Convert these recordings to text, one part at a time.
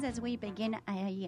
as we begin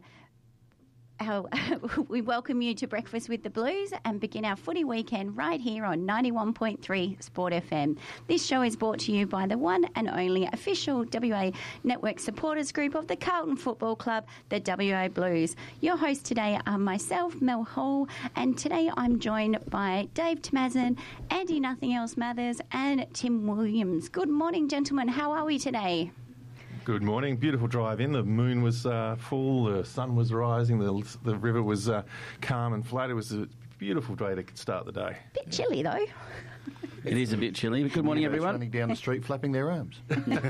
we welcome you to Breakfast with the Blues and begin our footy weekend right here on 91.3 Sport FM. This show is brought to you by the one and only official WA Network supporters group of the Carlton Football Club, the WA Blues. Your hosts today are myself, Mel Hall, and today I'm joined by Dave Tamazin, Andy Nothing Else Mathers, and Tim Williams. Good morning, gentlemen. How are we today? Good morning. Beautiful drive in. The moon was full, the sun was rising, the river was calm and flat. It was a beautiful day to start the day. Bit chilly, though. It is a bit chilly, but good morning, everyone. Running down the street flapping their arms.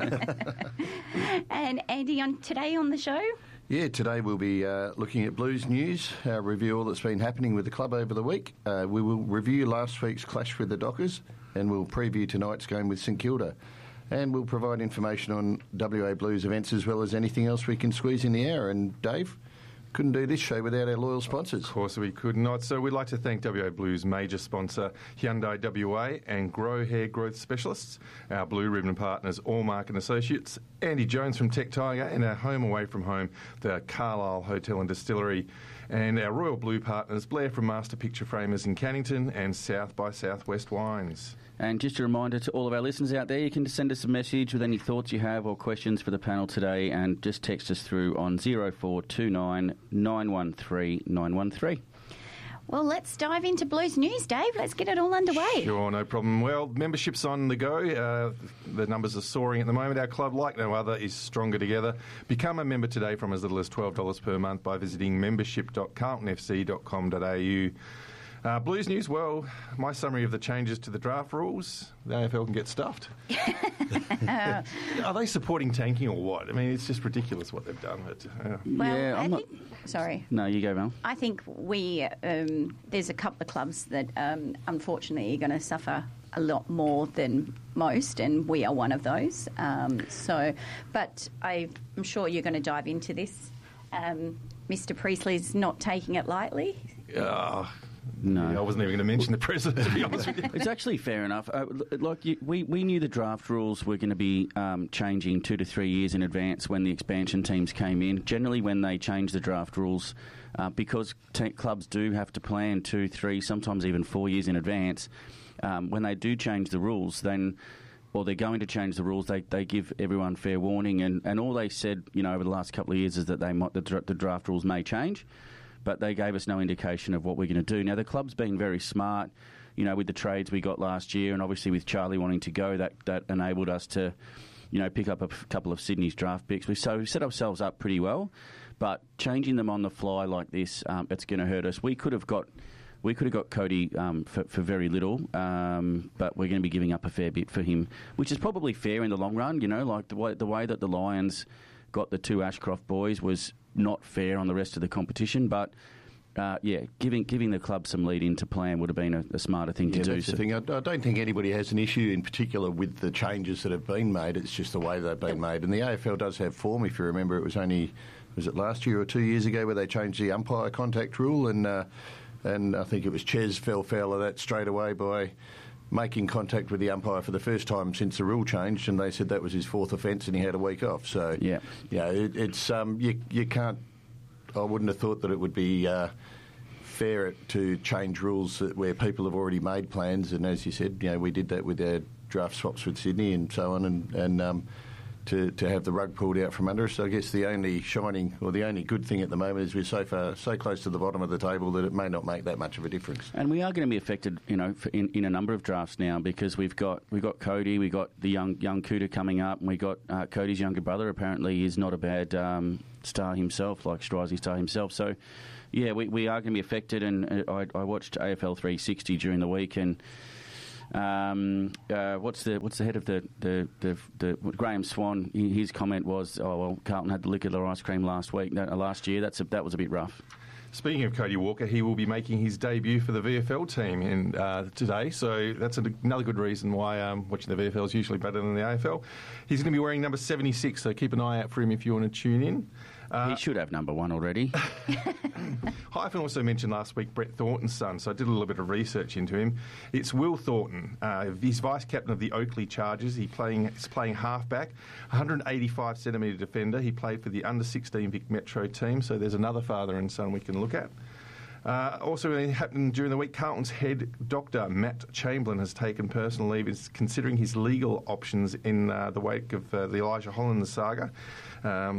And Andy, today on the show? Yeah, today we'll be looking at Blues news, review all that's been happening with the club over the week. We will review last week's clash with the Dockers, and we'll preview tonight's game with St Kilda. And we'll provide information on WA Blues events as well as anything else we can squeeze in the hour. And Dave, couldn't do this show without our loyal sponsors. Of course we could not. So we'd like to thank WA Blues major sponsor Hyundai WA and Grow Hair Growth Specialists, our Blue Ribbon partners Allmark and Associates, Andy Jones from Tech Tiger, and our home away from home, the Carlisle Hotel and Distillery, and our Royal Blue partners Blair from Master Picture Framers in Cannington and South by Southwest Wines. And just a reminder to all of our listeners out there, you can just send us a message with any thoughts you have or questions for the panel today, and just text us through on 0429 913 913. Well, let's dive into Blues news, Dave. Let's get it all underway. Sure, no problem. Well, membership's on the go. The numbers are soaring at the moment. Our club, like no other, is stronger together. Become a member today from as little as $12 per month by visiting membership.carltonfc.com.au. Blues news, well, my summary of the changes to the draft rules, the AFL can get stuffed. Are they supporting tanking or what? I mean, it's just ridiculous what they've done. But, well, sorry. No, you go, Mel. I think there's a couple of clubs that unfortunately are going to suffer a lot more than most, and we are one of those. But I'm sure you're going to dive into this. Mr. Priestley's not taking it lightly. No. I wasn't even going to mention the president, to be honest with you. It's actually fair enough. We knew the draft rules were going to be changing 2 to 3 years in advance when the expansion teams came in. Generally, when they change the draft rules, because clubs do have to plan 2, 3, sometimes even 4 years in advance, when they do change the rules, then... or they're going to change the rules, they give everyone fair warning, and all they said, over the last couple of years is that the draft rules may change, but they gave us no indication of what we're going to do. Now, the club's been very smart, with the trades we got last year, and obviously with Charlie wanting to go, that enabled us to, pick up a couple of Sydney's draft picks. So we set ourselves up pretty well, but changing them on the fly like this, it's going to hurt us. We could have got Cody for very little, but we're going to be giving up a fair bit for him, which is probably fair in the long run. Like the way that the Lions got the 2 Ashcroft boys was not fair on the rest of the competition. But giving the club some lead into plan would have been a smarter thing to do. That's the thing. I don't think anybody has an issue in particular with the changes that have been made. It's just the way they've been made. And the AFL does have form. If you remember, was it last year or 2 years ago where they changed the umpire contact rule, and I think it was Ches fell foul of that straight away by making contact with the umpire for the first time since the rule changed, and they said that was his 4th offence and he had a week off. So, it's you can't... I wouldn't have thought that it would be fair to change rules where people have already made plans, and as you said, we did that with our draft swaps with Sydney and so on, and to have the rug pulled out from under us. So I guess the only good thing at the moment is we're so close to the bottom of the table that it may not make that much of a difference. And we are going to be affected, in a number of drafts now, because we've got Cody, we got the young Cooter coming up, and we got Cody's younger brother. Apparently, is not a bad star himself, like rising star himself. So, yeah, we are going to be affected. And I watched AFL 360 during the week, and. What's the head of the Graham Swan? His comment was, "Oh well, Carlton had the lick of their ice cream last year. That was a bit rough." Speaking of Cody Walker, he will be making his debut for the VFL team today, so that's another good reason why watching the VFL is usually better than the AFL. He's going to be wearing number 76, so keep an eye out for him if you want to tune in. He should have number one already. Hyphen also mentioned last week Brett Thornton's son, so I did a little bit of research into him. It's Will Thornton. He's vice-captain of the Oakley Chargers. He's playing halfback, 185-centimetre defender. He played for the under-16 Vic Metro team, so there's another father and son we can look at. Also, it happened during the week, Carlton's head doctor, Matt Chamberlain, has taken personal leave. He's considering his legal options in the wake of the Elijah Holland saga. I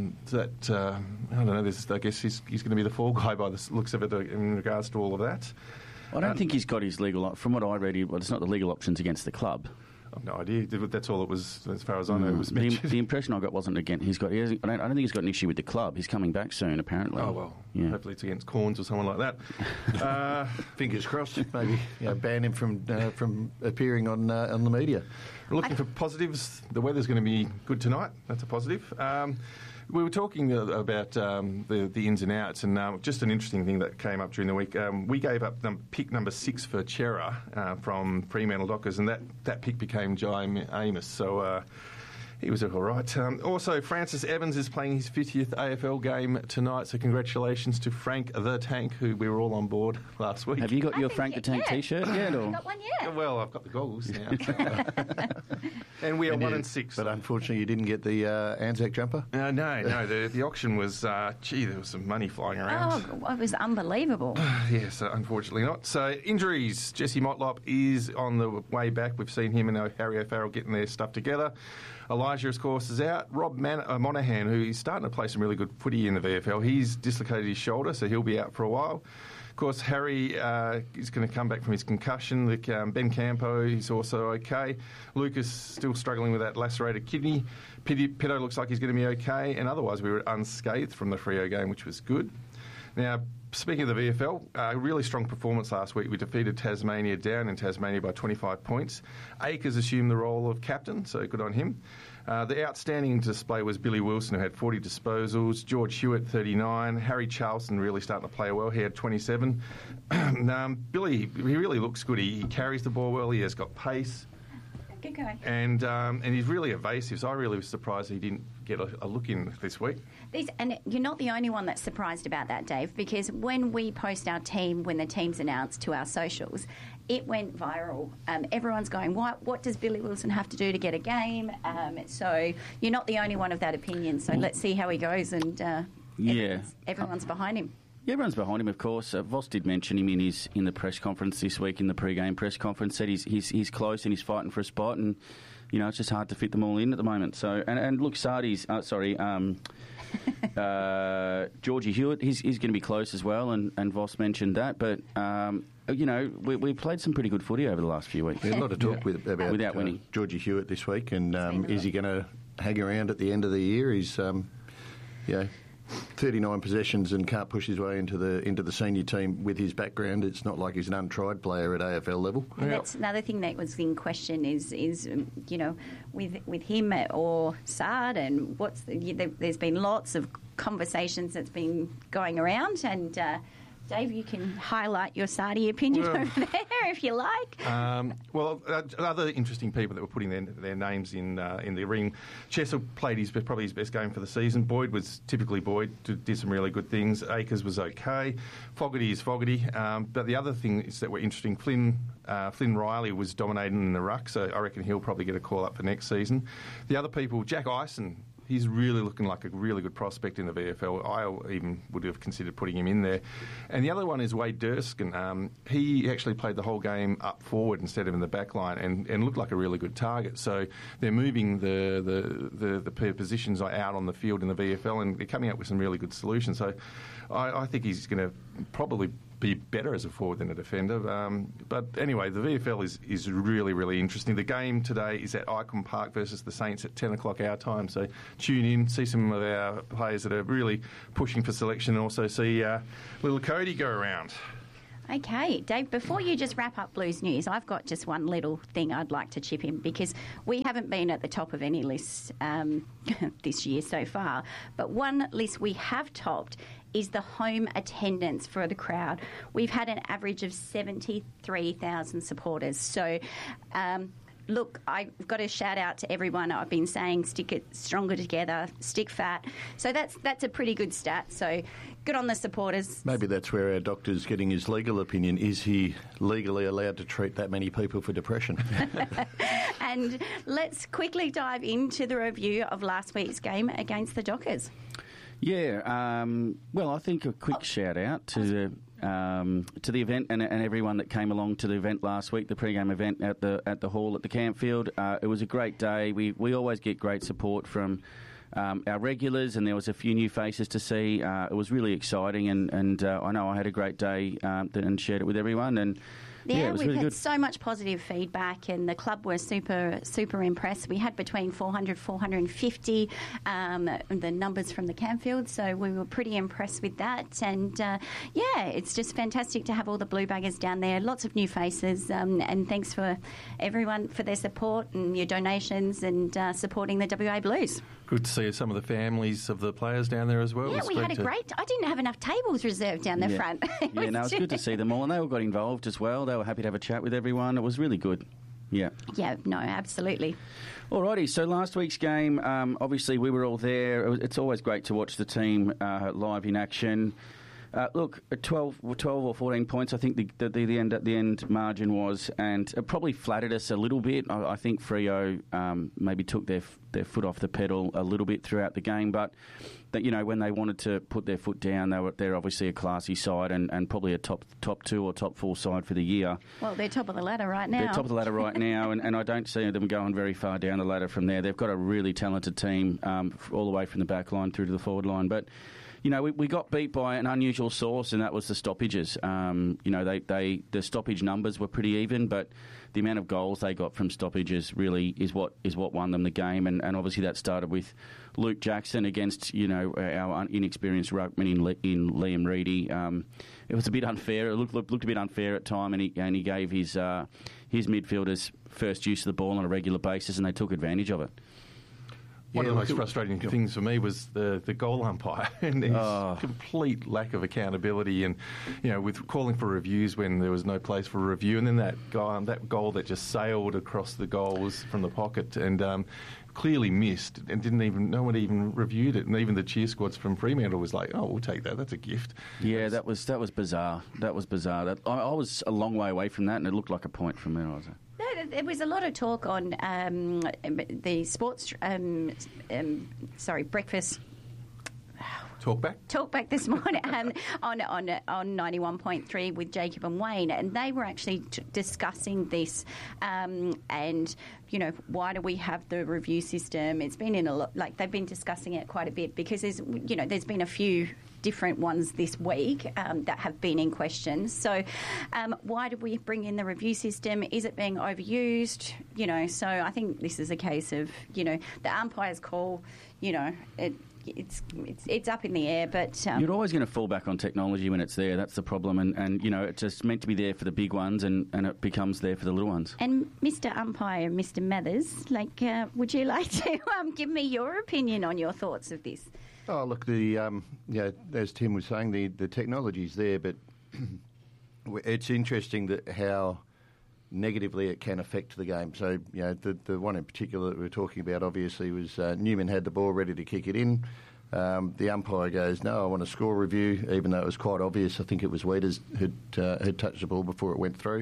don't know, I guess he's going to be the fall guy by the looks of it in regards to all of that. I don't think he's got his legal... From what I read, it's not the legal options against the club. I've no idea. That's all it was, as far as I know. It was mentioned. The impression I got wasn't against. I don't think he's got an issue with the club. He's coming back soon, apparently. Oh well, yeah. Hopefully it's against Corns or someone like that. Fingers crossed. Maybe ban him from appearing on the media. We're looking for positives. The weather's going to be good tonight. That's a positive. We were talking about the ins and outs, and just an interesting thing that came up during the week. We gave up pick number 6 for Chera from Fremantle Dockers, and that pick became Jai Amos. So he was all right. Also, Francis Evans is playing his 50th AFL game tonight, so congratulations to Frank the Tank, who we were all on board last week. Have you got your Frank the Tank T-shirt yet? I've got one yet. Well, I've got the goggles now. And we are 1-6. But unfortunately, you didn't get the Anzac jumper? No. The auction was, there was some money flying around. Oh, it was unbelievable. Yes, unfortunately not. So, injuries. Jesse Motlop is on the way back. We've seen him and Harry O'Farrell getting their stuff together. Elijah, of course, is out. Rob Monaghan, who is starting to play some really good footy in the VFL, he's dislocated his shoulder, so he'll be out for a while. Of course, Harry is going to come back from his concussion. Ben Campo, he's also okay. Lucas still struggling with that lacerated kidney. Pitto looks like he's going to be okay. And otherwise, we were unscathed from the Freo game, which was good. Now, speaking of the VFL, a really strong performance last week. We defeated Tasmania down in Tasmania by 25 points. Akers assumed the role of captain, so good on him. The outstanding display was Billy Wilson, who had 40 disposals, George Hewitt, 39, Harry Charleston really starting to play well. He had 27. Billy, he really looks good. He carries the ball well. He has got pace. Good guy. And he's really evasive, so I really was surprised he didn't get a look in this week. And you're not the only one that's surprised about that, Dave, because when we post our team, when the team's announced to our socials, it went viral. Everyone's going, what does Billy Wilson have to do to get a game? So you're not the only one of that opinion, so let's see how he goes, and everyone's behind him. Yeah, everyone's behind him, of course. Voss did mention him in the press conference this week, in the pre-game press conference, said he's close and he's fighting for a spot, and it's just hard to fit them all in at the moment. So and look, Georgie Hewitt, he's going to be close as well, and Voss mentioned that, but we played some pretty good footy over the last few weeks. A lot of talk about without winning. Georgie Hewitt this week, and is he going to hang around at the end of the year? He's 39 possessions and can't push his way into the senior team with his background. It's not like he's an untried player at AFL level. And that's another thing that was in question is with him or Sard, and there's been lots of conversations that's been going around, and Dave, you can highlight your Sardi opinion over there if you like. Other interesting people that were putting their names in the ring. Chessel played probably his best game for the season. Boyd was typically Boyd, did some really good things. Akers was okay. Fogarty is Fogarty. But the other thing is that were interesting, Flynn Riley was dominating in the ruck, so I reckon he'll probably get a call up for next season. The other people, Jack Ison, he's really looking like a really good prospect in the VFL. I even would have considered putting him in there. And the other one is Wade Durskin. He actually played the whole game up forward instead of in the back line and looked like a really good target. So they're moving the positions out on the field in the VFL, and they're coming up with some really good solutions. So I think he's going to probably be better as a forward than a defender. But anyway, the VFL is really, really interesting. The game today is at Icon Park versus the Saints at 10 o'clock our time. So tune in, see some of our players that are really pushing for selection, and also see little Cody go around. Okay, Dave, before you just wrap up Blues News, I've got just one little thing I'd like to chip in, because we haven't been at the top of any lists this year so far, but one list we have topped is the home attendance for the crowd. We've had an average of 73,000 supporters, so look, I've got to shout out to everyone. I've been saying stick it stronger together, stick fat. So that's a pretty good stat. So good on the supporters. Maybe that's where our doctor's getting his legal opinion. Is he legally allowed to treat that many people for depression? And let's quickly dive into the review of last week's game against the Dockers. Yeah, well, I think a quick shout out to the event and everyone that came along to the event last week, the pre-game event at the hall at the Campfield. It was a great day. We always get great support from our regulars, and there was a few new faces to see. It was really exciting, and I know I had a great day and shared it with everyone. And yeah, it was we've really had good. so much positive feedback, and the club were super impressed. We had between 400, 450 the numbers from the Campfield, so we were pretty impressed with that. And yeah, it's just fantastic to have all the Blue Baggers down there. Lots of new faces, and thanks for everyone for their support and your donations and supporting the WA Blues. Good to see some of the families of the players down there as well. Yeah, we had a great... I didn't have enough tables reserved down the front. It was good to see them all, and they all got involved as well. They were happy to have a chat with everyone. It was really good. Yeah. Yeah, no, absolutely. Alrighty, so last week's game, obviously we were all there. It's always great to watch the team live in action. Look, 12 or 14 points, I think the end margin was, and it probably flattered us a little bit. I think Freo maybe took their foot off the pedal a little bit throughout the game, but that, you know, when they wanted to put their foot down, they're obviously a classy side and probably a top 2 or top 4 side for the year. Well, they're top of the ladder right now. They're top of the ladder right now, and I don't see them going very far down the ladder from there. They've got a really talented team all the way from the back line through to the forward line, but you know, we got beat by an unusual source, and that was the stoppages. You know, the stoppage numbers were pretty even, but the amount of goals they got from stoppages really is what won them the game. And obviously that started with Luke Jackson against, you know, our inexperienced ruckman in Liam Reedy. It was a bit unfair. It looked a bit unfair at time, and he gave his midfielders first use of the ball on a regular basis, and they took advantage of it. One of the most frustrating things for me was the goal umpire and his complete lack of accountability, and you know, with calling for reviews when there was no place for a review, and then that goal that just sailed across the goals from the pocket and clearly missed, and no one even reviewed it, and even the cheer squads from Fremantle was like, "Oh, we'll take that. That's a gift." Yeah, that was bizarre. That was bizarre. I was a long way away from that, and it looked like a point from there. There was a lot of talk on the sports, breakfast. Talkback this morning on 91.3 with Jacob and Wayne, and they were actually discussing this and, you know, why do we have the review system? It's been in a lot, like they've been discussing it quite a bit because there's been a few different ones this week that have been in question. So why did we bring in the review system? Is it being overused? You know, so I think this is a case of, you know, the umpire's call, you know, it's up in the air, but you're always going to fall back on technology when it's there. That's the problem, and you know, it's just meant to be there for the big ones, and it becomes there for the little ones. And Mr. Umpire, Mr. Mathers, would you like to give me your opinion on your thoughts of this? Oh, look, as Tim was saying, the technology's there, but it's interesting that how negatively it can affect the game. So, you know, the one in particular that we were talking about, obviously, was Newman had the ball ready to kick it in. The umpire goes, "No, I want a score review," even though it was quite obvious. I think it was Weeders had touched the ball before it went through.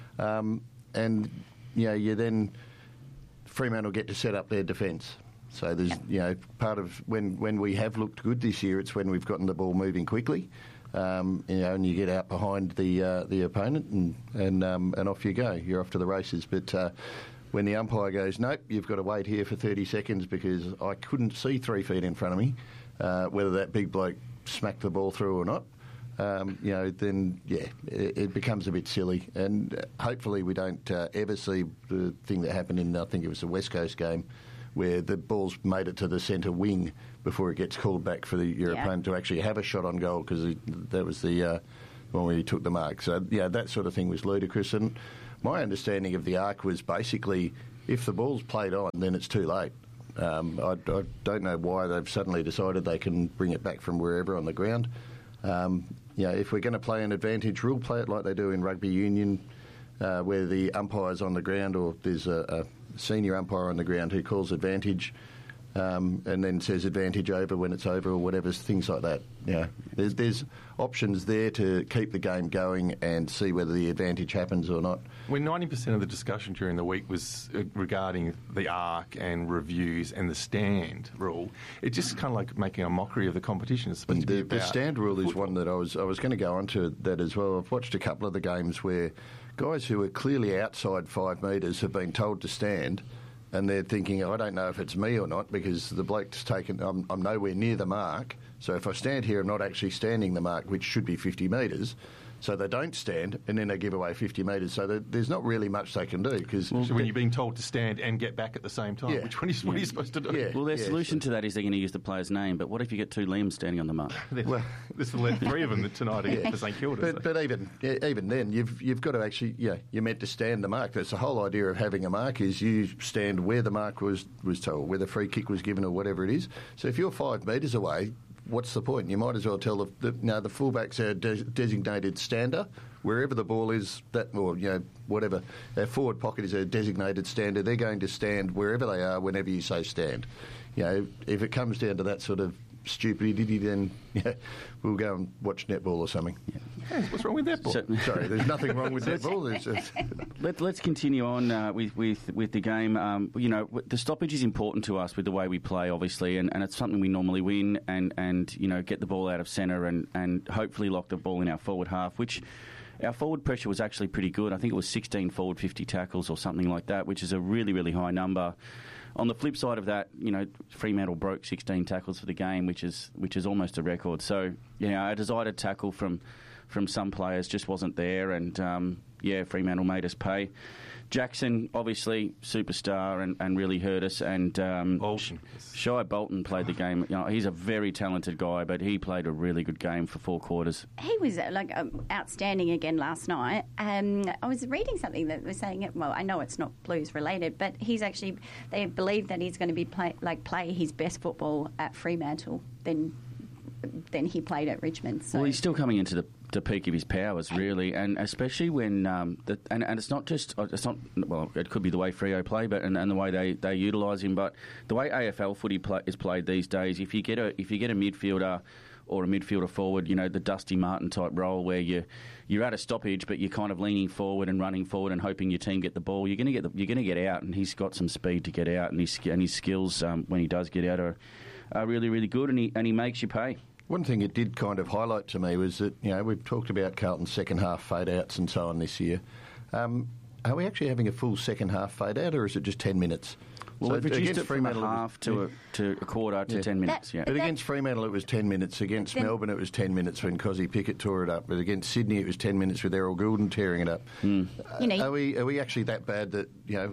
And, you know, you then Fremantle get to set up their defence. So there's, you know, part of when we have looked good this year, it's when we've gotten the ball moving quickly, you know, and you get out behind the opponent and off you go. You're off to the races. But when the umpire goes, "Nope, you've got to wait here for 30 seconds because I couldn't see 3 feet in front of me," whether that big bloke smacked the ball through or not, you know, then, yeah, it becomes a bit silly. And hopefully we don't ever see the thing that happened in, I think it was the West Coast game, where the ball's made it to the centre wing before it gets called back for your opponent to actually have a shot on goal, because that was the one where he took the mark. So, yeah, that sort of thing was ludicrous. And my understanding of the arc was basically if the ball's played on, then it's too late. I don't know why they've suddenly decided they can bring it back from wherever on the ground. You know, if we're going to play an advantage rule, play it like they do in rugby union. where the umpire's on the ground, or there's a senior umpire on the ground who calls advantage, and then says advantage over when it's over, or whatever, things like that. Yeah, there's options there to keep the game going and see whether the advantage happens or not. When 90% of the discussion during the week was regarding the arc and reviews and the stand rule, it's just kind of like making a mockery of the competition. It's supposed to be about the stand rule football. is one that I was going to go on to that as well. I've watched a couple of the games where guys who are clearly outside 5 metres have been told to stand, and they're thinking, I don't know if it's me or not, because the bloke's taken, I'm nowhere near the mark, so if I stand here, I'm not actually standing the mark, which should be 50 metres. So they don't stand, and then they give away 50 metres. So there's not really much they can do. Because So when you're being told to stand and get back at the same time, Yeah. which one what are you supposed to do? Yeah. Well, their solution to that is they're going to use the player's name, but what if you get 2 Liams standing on the mark? Well, there's 3 of them tonight for St Kilda. But even then, you've got to actually, you're meant to stand the mark. That's the whole idea of having a mark, is you stand where the mark was told, where the free kick was given, or whatever it is. So if you're 5 metres away, what's the point? You might as well tell the fullback's our designated stander. Wherever the ball is, whatever, our forward pocket is a designated stander. They're going to stand wherever they are whenever you say stand. If it comes down to that sort of stupidity, then we'll go and watch netball or something. Hey, what's wrong with netball? Sorry, there's nothing wrong with netball. Let's continue on with the game. The stoppage is important to us with the way we play, obviously, and it's something we normally win and get the ball out of centre and hopefully lock the ball in our forward half, which our forward pressure was actually pretty good. I think it was 16 forward 50 tackles or something like that, which is a really, really high number. On the flip side of that, Fremantle broke 16 tackles for the game, which is almost a record. So, a desired tackle from some players just wasn't there, and Fremantle made us pay. Jackson, obviously, superstar and really hurt us. And Bolton. Shai Bolton played the game. He's a very talented guy, but he played a really good game for 4 quarters. He was outstanding again last night. I was reading something that was saying, well, I know it's not Blues related, but they believe that he's going to be play his best football at Fremantle than he played at Richmond. So. Well, he's still coming into the peak of his powers, really, and especially when and it's not it could be the way Freo play, but and the way they utilise him, but the way AFL footy is played these days, if you get a midfielder or a midfielder forward, the Dusty Martin type role where you're at a stoppage, but you're kind of leaning forward and running forward and hoping your team get the ball, you're going to get out, and he's got some speed to get out, and his skills when he does get out are really, really good, and he makes you pay. One thing it did kind of highlight to me was that, we've talked about Carlton's second half fade-outs and so on this year. Are we actually having a full second half fade-out, or is it just 10 minutes? Well, we've reduced it from a half to a quarter to 10 minutes, But against Fremantle it was 10 minutes. Against Melbourne it was 10 minutes when Cozzy Pickett tore it up. But against Sydney it was 10 minutes with Errol Goulden tearing it up. Are we actually that bad that,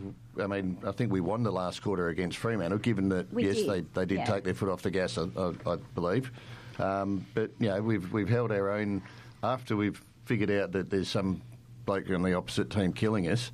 I think we won the last quarter against Fremantle, given that, they did take their foot off the gas, I believe. But we've held our own after we've figured out that there's some bloke on the opposite team killing us.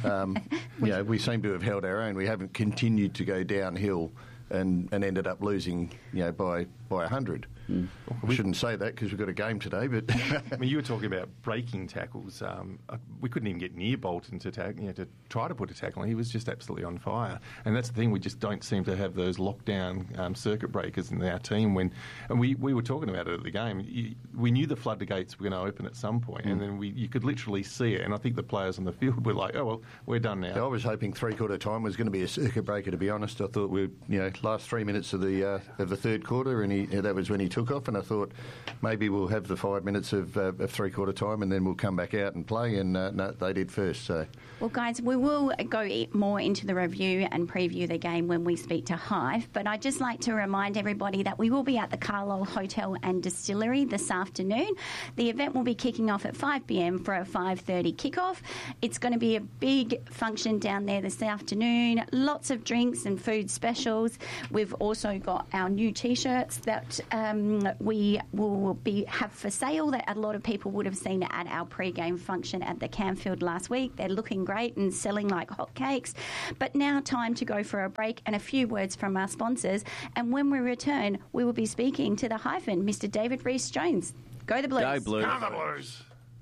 We seem to have held our own. We haven't continued to go downhill and ended up losing by 100. We shouldn't say that because we've got a game today. But you were talking about breaking tackles. We couldn't even get near Bolton to try to put a tackle on. He was just absolutely on fire. And that's the thing, we just don't seem to have those lockdown circuit breakers in our team. And we were talking about it at the game. We knew the floodgates were going to open at some point, and then you could literally see it. And I think the players on the field were like, oh, well, we're done now. I was hoping three-quarter time was going to be a circuit breaker, to be honest. I thought last 3 minutes of the third quarter, and that was when he took off, and I thought maybe we'll have the 5 minutes of three-quarter time and then we'll come back out and play, and no, they did first. So, well, guys, we will go more into the review and preview the game when we speak to Hive, but I'd just like to remind everybody that we will be at the Carlisle Hotel and Distillery this afternoon. The event will be kicking off at 5 p.m. for a 5:30 kickoff. It's going to be a big function down there this afternoon, lots of drinks and food specials. We've also got our new T-shirts that we will have for sale that a lot of people would have seen at our pre-game function at the Camfield last week. They're looking great and selling like hotcakes. But now time to go for a break and a few words from our sponsors. And when we return, we will be speaking to the hyphen, Mr. David Rees-Jones. Go the Blues. Go Blues. Go the Blues.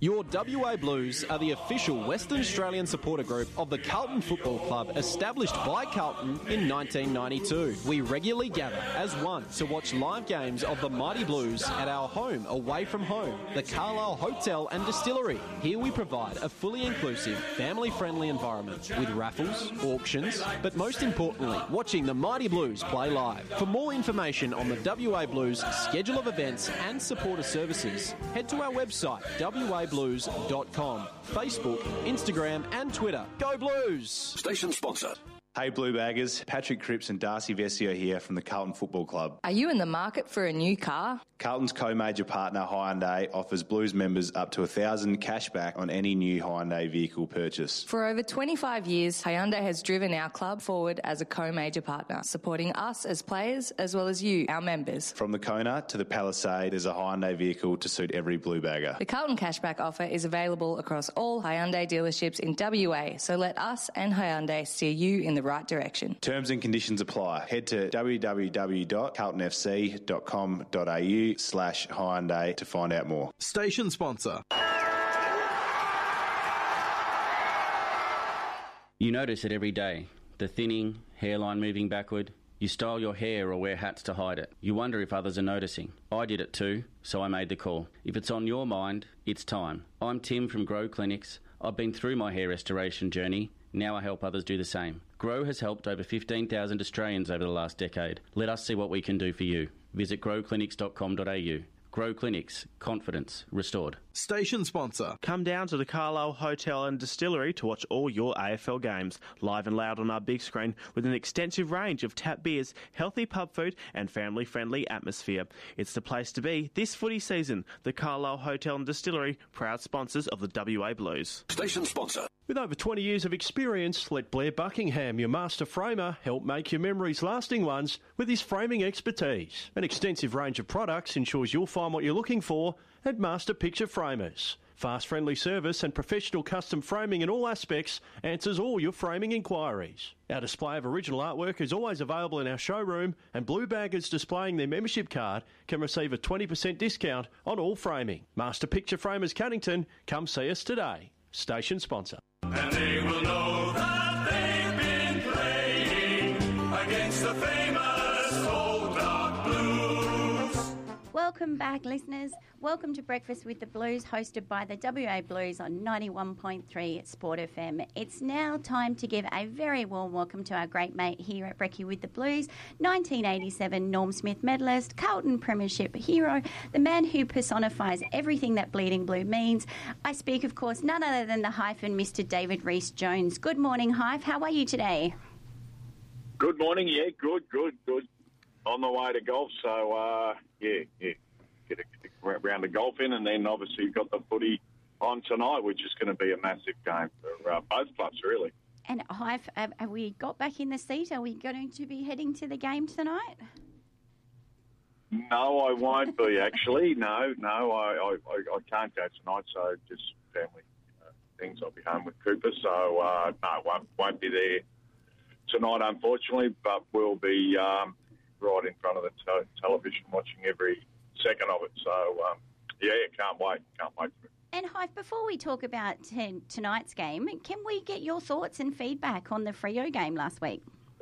Your WA Blues are the official Western Australian supporter group of the Carlton Football Club, established by Carlton in 1992. We regularly gather as one to watch live games of the Mighty Blues at our home away from home, the Carlisle Hotel and Distillery. Here we provide a fully inclusive, family-friendly environment with raffles, auctions, but most importantly, watching the Mighty Blues play live. For more information on the WA Blues, schedule of events and supporter services, head to our website, wablues.com, Facebook, Instagram and Twitter. Go Blues! Station sponsor. Hey Blue Baggers, Patrick Cripps and Darcy Vesio here from the Carlton Football Club. Are you in the market for a new car? Carlton's co-major partner Hyundai offers Blues members up to $1,000 cash back on any new Hyundai vehicle purchase. For over 25 years, Hyundai has driven our club forward as a co-major partner, supporting us as players as well as you, our members. From the Kona to the Palisade, there's a Hyundai vehicle to suit every Blue Bagger. The Carlton cashback offer is available across all Hyundai dealerships in WA, so let us and Hyundai steer you in the right direction. Terms and conditions apply. Head to www.carltonfc.com.au/Hyundai to find out more. Station sponsor. You notice it every day. The thinning, hairline moving backward. You style your hair or wear hats to hide it. You wonder if others are noticing. I did it too, so I made the call. If it's on your mind, it's time. I'm Tim from Grow Clinics. I've been through my hair restoration journey. Now I help others do the same. Grow has helped over 15,000 Australians over the last decade. Let us see what we can do for you. Visit growclinics.com.au. Grow Clinics. Confidence restored. Station sponsor. Come down to the Carlisle Hotel and Distillery to watch all your AFL games, live and loud on our big screen with an extensive range of tap beers, healthy pub food and family-friendly atmosphere. It's the place to be this footy season. The Carlisle Hotel and Distillery, proud sponsors of the WA Blues. Station sponsor. With over 20 years of experience, let Blair Buckingham, your master framer, help make your memories lasting ones with his framing expertise. An extensive range of products ensures you'll find what you're looking for at Master Picture Framers. Fast, friendly service and professional custom framing in all aspects answers all your framing inquiries. Our display of original artwork is always available in our showroom, and Blue Baggers displaying their membership card can receive a 20% discount on all framing. Master Picture Framers Cunnington, come see us today. Station sponsor. And they will know that they've been playing against the famous Old Dark Blues. Welcome back, listeners. Welcome to Breakfast with the Blues, hosted by the WA Blues on 91.3 Sport FM. It's now time to give a very warm welcome to our great mate here at Brekkie with the Blues, 1987 Norm Smith medalist, Carlton Premiership hero, the man who personifies everything that bleeding blue means. I speak, of course, none other than the Hyphen, Mr. David Rees-Jones. Good morning, Hype. How are you today? Good morning. Yeah, good. On the way to golf, so get a round of golf in, and then obviously you've got the footy on tonight, which is going to be a massive game for both clubs, really. And Hype, have we got back in the seat? Are we going to be heading to the game tonight? No, I won't be, actually. No, I can't go tonight, so just family things. I'll be home with Cooper, so no, won't be there tonight, unfortunately, but we'll be right in front of the television watching every second of it. So, can't wait for it. And Hype, before we talk about tonight's game, can we get your thoughts and feedback on the Freo game last week?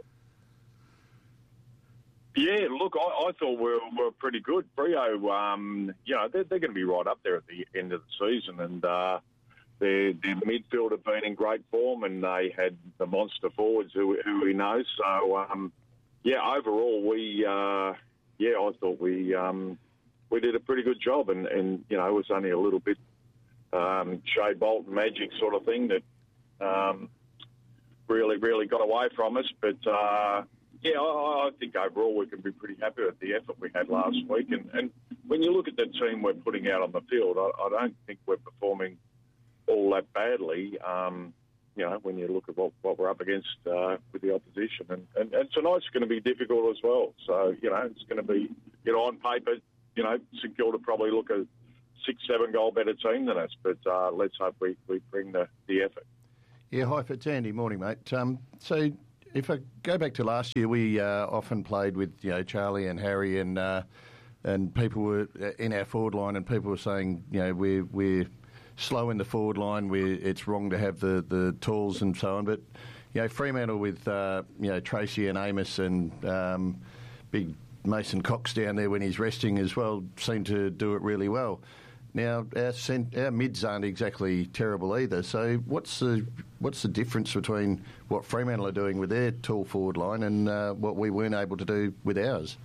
Yeah, look, I thought we were pretty good. Freo, they're going to be right up there at the end of the season, and their midfield have been in great form, and they had the monster forwards who we know. So, overall, I thought we did a pretty good job, and it was only a little bit Shea Bolton magic sort of thing that really got away from us. But I think overall we can be pretty happy with the effort we had last week. And when you look at the team we're putting out on the field, I don't think we're performing all that badly. When you look at what we're up against with the opposition. And tonight's going to be difficult as well. So, it's going to be, on paper, St Kilda probably look a 6-7 goal better team than us. But let's hope we bring the effort. Yeah, hi, it's Andy. Morning, mate. So if I go back to last year, we often played with, Charlie and Harry and people were in our forward line, and people were saying, we're slow in the forward line where it's wrong to have the tools and so on. But, Fremantle with, Tracy and Amos and big Mason Cox down there when he's resting as well seem to do it really well. Now, our mids aren't exactly terrible either. So what's the difference between what Fremantle are doing with their tall forward line and what we weren't able to do with ours?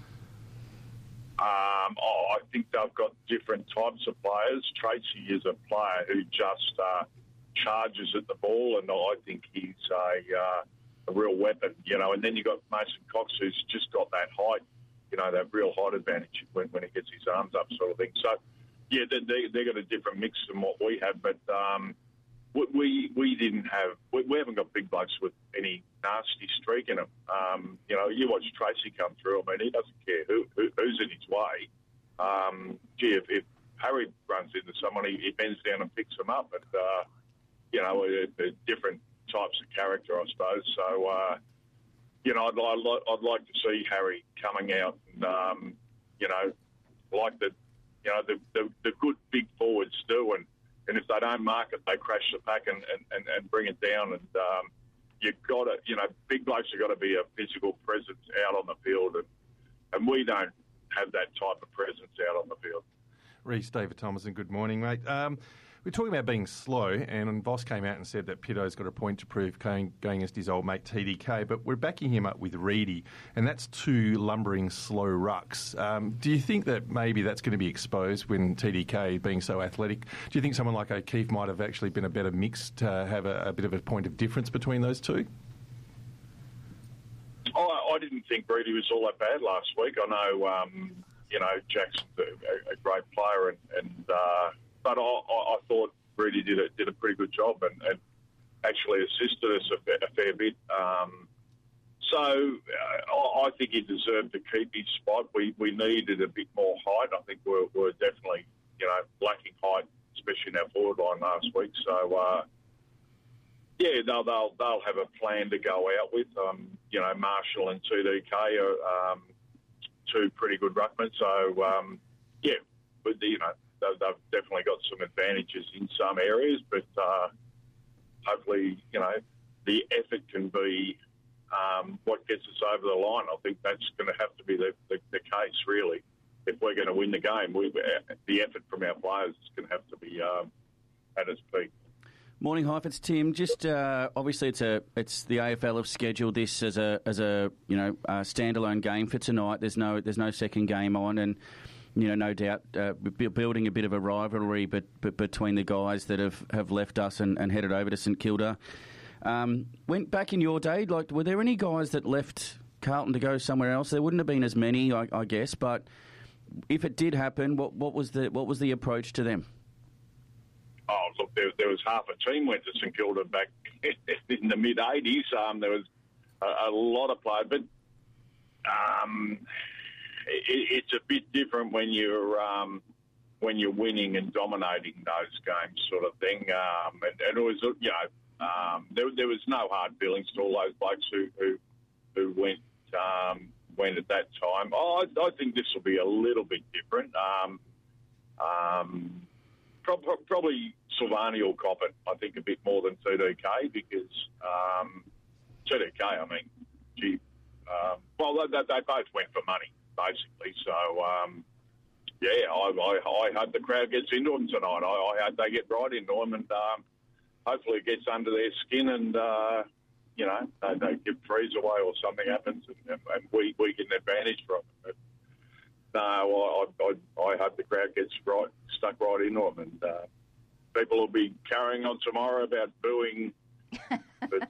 I think they've got different types of players. Tracy is a player who just charges at the ball, and I think he's a real weapon, And then you've got Mason Cox, who's just got that height, that real height advantage when he gets his arms up, sort of thing. So, yeah, they got a different mix than what we have, but we didn't have. We haven't got big blokes with any nasty streak in them. You watch Tracy come through. I mean, he doesn't care who's in his way. If Harry runs into someone, he bends down and picks them up, and they're different types of character, I suppose. So, I'd like to see Harry coming out, and like the good big forwards do, and if they don't mark it, they crash the pack and bring it down. And you've got to, big blokes have got to be a physical presence out on the field, and we don't have that type of presence out on the field. Reece, David Thomason, good morning, mate. We're talking about being slow, and Voss came out and said that Pitto's got a point to prove going against his old mate TDK, but we're backing him up with Reedy, and that's two lumbering slow rucks. Do you think that maybe that's going to be exposed when TDK being so athletic? Do you think someone like O'Keefe might have actually been a better mix to have a bit of a point of difference between those two? I didn't think Reedy was all that bad last week. I know, Jackson's a great player, but I thought Reedy did a pretty good job and actually assisted us a fair bit. So I think he deserved to keep his spot. We needed a bit more height. I think we're definitely lacking height, especially in our forward line last week. So they'll have a plan to go out with. Marshall and TDK are two pretty good ruckmen. So but they've definitely got some advantages in some areas, but hopefully, the effort can be what gets us over the line. I think that's going to have to be the case, really. If we're going to win the game, the effort from our players is going to have to be at its peak. Morning, Hype. It's Tim. Just obviously, it's the AFL have scheduled this as a standalone game for tonight. There's no second game on, and no doubt building a bit of a rivalry, but between the guys that have left us and headed over to St Kilda. Went back in your day, were there any guys that left Carlton to go somewhere else? There wouldn't have been as many, I guess, but if it did happen, what was the approach to them? Oh, look, there was half a team went to St Kilda back in the mid-'80s. There was a lot of players, but it's a bit different when you're winning and dominating those games, sort of thing. And it was, there was no hard feelings to all those blokes who went at that time. I think this will be a little bit different. Probably Silvani will cop it, I think, a bit more than TDK because TDK, I mean, they both went for money, basically. So, I hope the crowd gets into them tonight. I hope they get right into them and hopefully it gets under their skin and, they give threes away or something happens and we get an advantage from it. But, I hope the crowd gets stuck right into them and people will be carrying on tomorrow about booing. But,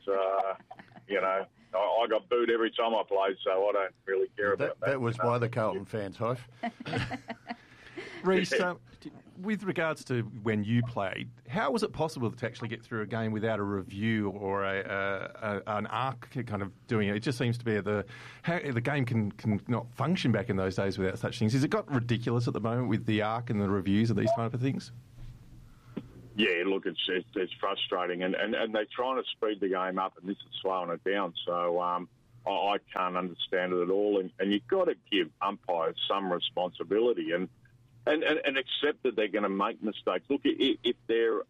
I got booed every time I played, so I don't really care about that. That was by the Carlton fans, Hype. Reece, with regards to when you played, how was it possible to actually get through a game without a review or an arc kind of doing it? It just seems to be the game can not function back in those days without such things. Has it got ridiculous at the moment with the arc and the reviews of these type of things? Yeah, look, it's frustrating, and they're trying to speed the game up, and this is slowing it down. So I can't understand it at all. And you've got to give umpires some responsibility. And and accept that they're going to make mistakes. Look, if they're,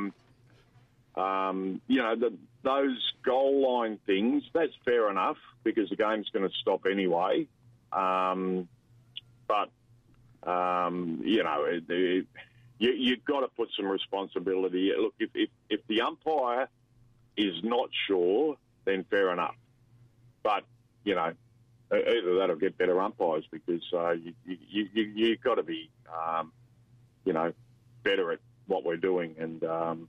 those goal line things, that's fair enough because the game's going to stop anyway. You've got to put some responsibility. Look, if the umpire is not sure, then fair enough. But, either that or get better umpires because you've got to be, better at what we're doing. And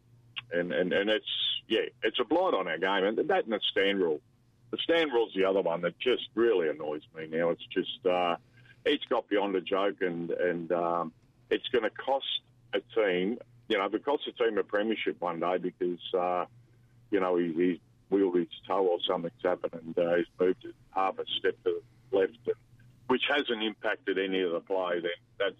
it's a blight on our game. And that and the stand rule. The stand rule's the other one that just really annoys me now. It's just, it's got beyond a joke and it's going to cost a team, if it costs a team a premiership one day because, he's wheeled his toe or something's happened and he's moved it half a step to the left, which hasn't impacted any of the play, then that's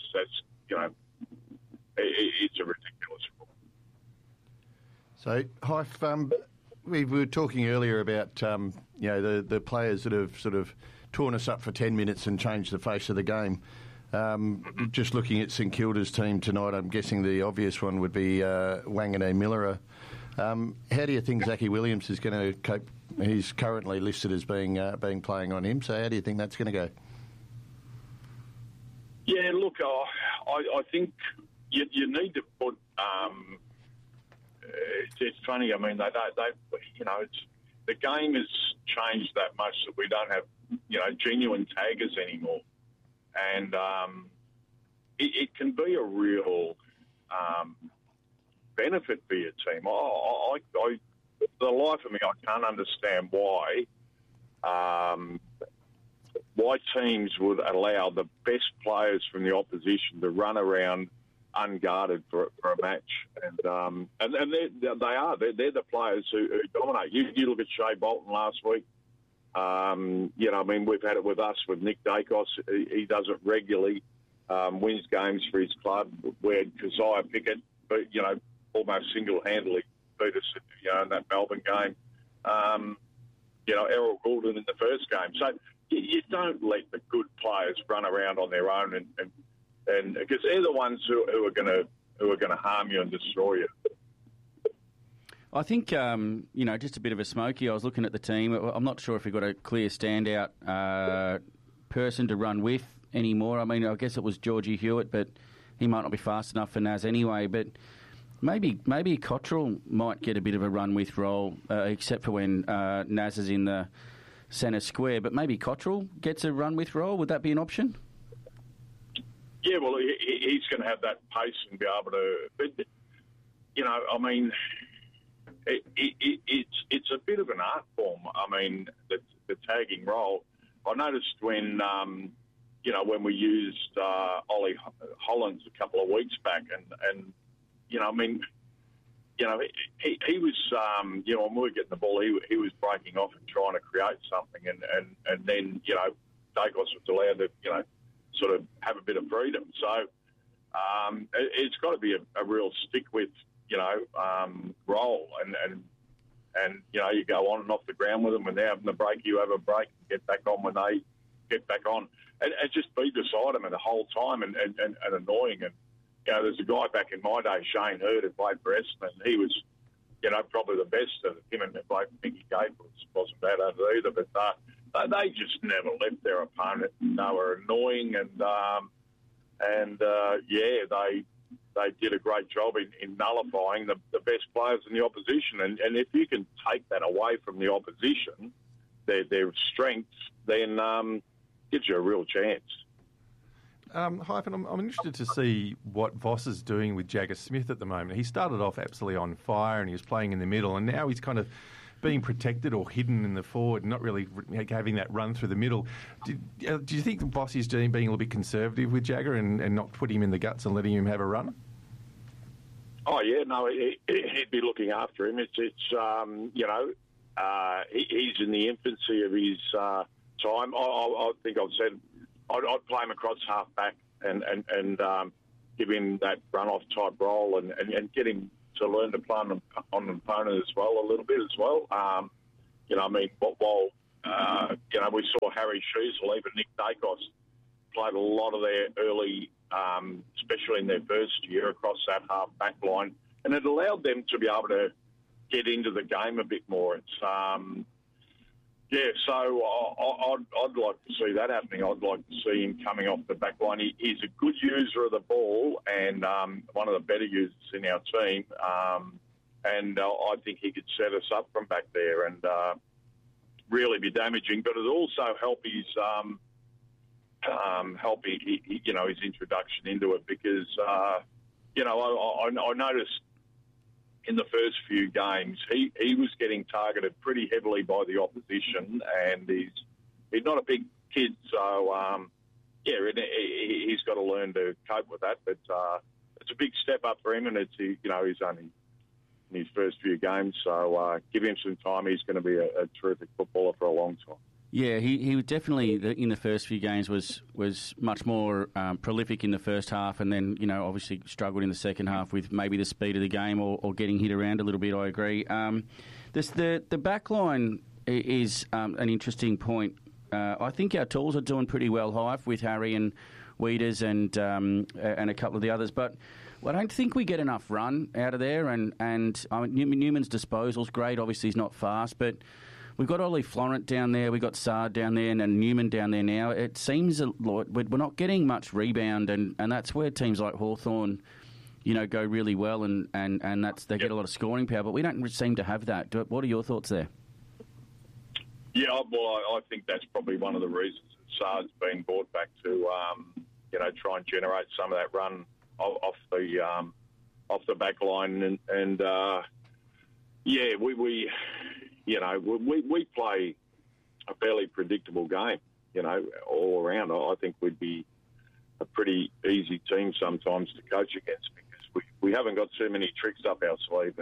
it's a ridiculous rule. So, Hyfe, we were talking earlier about, the players that have sort of torn us up for 10 minutes and changed the face of the game. Just looking at St Kilda's team tonight, I'm guessing the obvious one would be Wanganeen-Millera. How do you think Zachy Williams is going to cope? He's currently listed as being playing on him, so how do you think that's going to go? Yeah, look, I think you need to put... it's funny, I mean, the game has changed that much that we don't have, genuine taggers anymore. And it can be a real benefit for your team. For the life of me, I can't understand why teams would allow the best players from the opposition to run around unguarded for a match. And they're the players who dominate. You look at Shea Bolton last week. We've had it with us with Nick Dacos. He does it regularly, wins games for his club. Where Keziah Pickett, almost single-handedly beat us, in that Melbourne game. Errol Goulden in the first game. So you don't let the good players run around on their own, and because they're the ones who are going to harm you and destroy you. I think, just a bit of a smoky. I was looking at the team. I'm not sure if we've got a clear standout person to run with anymore. I mean, I guess it was Georgie Hewitt, but he might not be fast enough for Naz anyway. But maybe Cottrell might get a bit of a run with role, except for when Naz is in the centre square. But maybe Cottrell gets a run with role. Would that be an option? Yeah, well, he's going to have that pace and be able to... But, it's a bit of an art form. I mean, the tagging role. I noticed when we used Ollie Hollands a couple of weeks back, and he was when we were getting the ball, he was breaking off and trying to create something, and then Dacos was allowed to sort of have a bit of freedom. So it's got to be a real stick with. Roll and you go on and off the ground with them. When they're having the break, you have a break and get back on when they get back on, and just be beside them the whole time and annoying. And there's a guy back in my day, Shane Hurd, who played for Essendon. He was probably the best of him, and played for Mickey Gate wasn't bad either. But they just never left their opponent. They were annoying, they did a great job in nullifying the best players in the opposition. And if you can take that away from the opposition, their strengths, then gives you a real chance. Hyphen, I'm interested to see what Voss is doing with Jagger Smith at the moment. He started off absolutely on fire and he was playing in the middle, and now he's kind of being protected or hidden in the forward, not really having that run through the middle. Do you think Voss is being a little bit conservative with Jagger and not putting him in the guts and letting him have a run? Oh, yeah, no, he'd be looking after him. He's in the infancy of his time. I think I've said I'd play him across half back and give him that run-off type role and get him to learn to play on an opponent as well, a little bit as well. While we saw Harry Sheasel, even Nick Dacos, played a lot of their early, especially in their first year, across that half-back line, and it allowed them to be able to get into the game a bit more. It's so I'd like to see that happening. I'd like to see him coming off the back line. He's a good user of the ball and one of the better users in our team. And I think he could set us up from back there and really be damaging. But it'll also help his his introduction into it because I noticed in the first few games he was getting targeted pretty heavily by the opposition, and he's not a big kid, so he's got to learn to cope with that. But it's a big step up for him, and he's only in his first few games, so give him some time. He's going to be a terrific footballer for a long time. Yeah, he was definitely, in the first few games, was much more prolific in the first half, and then, obviously struggled in the second half with maybe the speed of the game or getting hit around a little bit, I agree. The back line is an interesting point. I think our tools are doing pretty well, Hive, with Harry and Weeders and a couple of the others, but I don't think we get enough run out of there, and Newman's disposal's great. Obviously, he's not fast, but we've got Ollie Florent down there, we've got Saad down there, and Newman down there now. It seems we're not getting much rebound, and that's where teams like Hawthorn, go really well, and they get a lot of scoring power, but we don't seem to have that. What are your thoughts there? Yeah, well, I think that's probably one of the reasons that Saad's been brought back to, try and generate some of that run off the back line, and we play a fairly predictable game, all around. I think we'd be a pretty easy team sometimes to coach against because we haven't got too many tricks up our sleeve,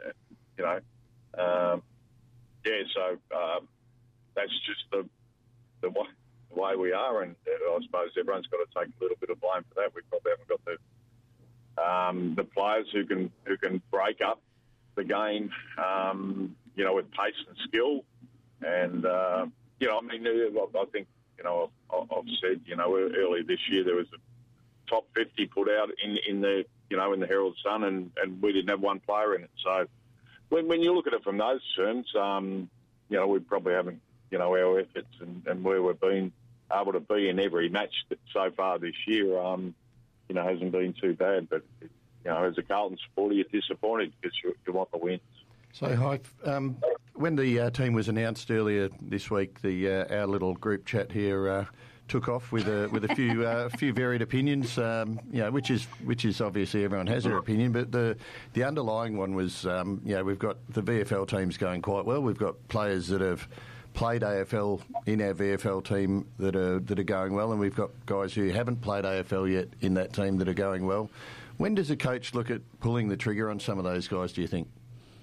so that's just the way we are, and I suppose everyone's got to take a little bit of blame for that. We probably haven't got the players who can break up the game, with pace and skill. And, I think, I've said, earlier this year there was a top 50 put out in the Herald Sun and we didn't have one player in it. So when you look at it from those terms, we probably haven't, our efforts and where we've been able to be in every match so far this year, hasn't been too bad. But, as a Carlton supporter, you're disappointed because you want the wins. So, Hive, when the team was announced earlier this week, our little group chat here took off with a few varied opinions. Which is obviously everyone has their opinion, but the underlying one was, we've got the VFL teams going quite well. We've got players that have played AFL in our VFL team that are going well, and we've got guys who haven't played AFL yet in that team that are going well. When does a coach look at pulling the trigger on some of those guys, do you think?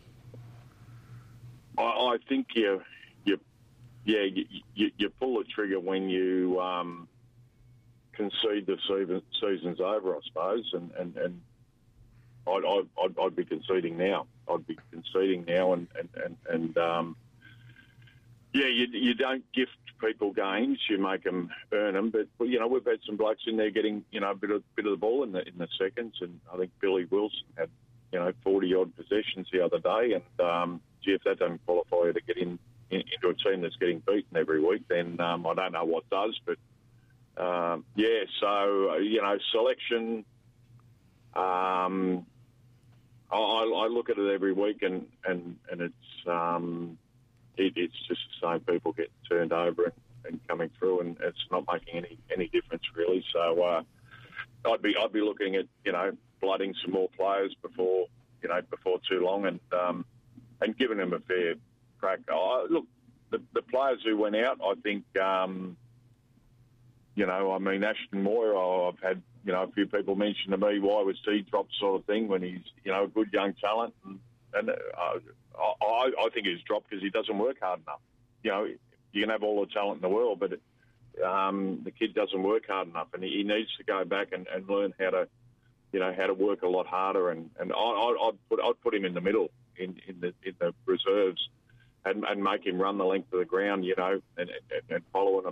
I think you pull the trigger when you concede the season's over, I suppose, and I'd be conceding now. You don't gift people games, you make them earn them. But we've had some blokes in there getting a bit of the ball in the seconds, and I think Billy Wilson had 40 odd possessions the other day, and if that doesn't qualify you to get into a team that's getting beaten every week, then I don't know what does. But selection. I look at it every week, and it's just the same people getting turned over and coming through, and it's not making any difference really. So I'd be looking at blooding some more players before too long, and giving them a fair crack. Look, the players who went out, I think, Ashton Moore, I've had, a few people mention to me, why was he dropped sort of thing when he's, a good young talent. And I think he's dropped because he doesn't work hard enough. You can have all the talent in the world, but the kid doesn't work hard enough, and he needs to go back and learn how to work a lot harder. And I'd put him in the middle, in the reserves, and make him run the length of the ground, and following